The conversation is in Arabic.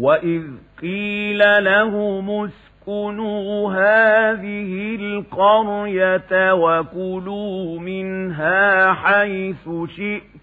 وإذ قيل لهم اسكنوا هذه القرية وكلوا منها حيث شئتم